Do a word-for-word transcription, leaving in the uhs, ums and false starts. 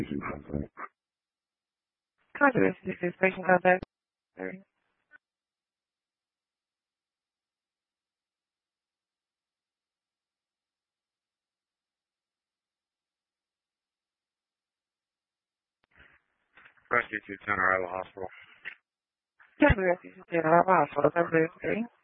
Congress, this is patient contact. Rescue two ten Iowa Hospital. Congress, this is General Hospital. Congress,